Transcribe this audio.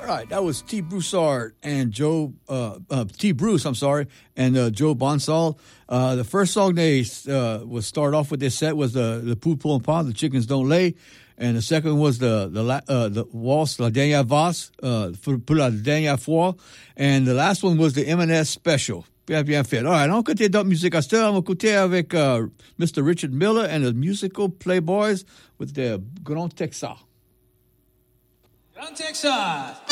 All right, that was T. Broussard and T. Bruce, and Joe Bonsall. The first song they was start off with their set was the Poo Poo and Pond, The Chickens Don't Lay, and the second was the Waltz, La Dernière Valse, pour la dernière fois, and the last one was the M&S Special. Bien fait. All right, on va écouter d'autres musiques à cette heure. On va écouter avec Mr. Richard Miller and the Musical Playboys with their Grand Texas. Grand Texas.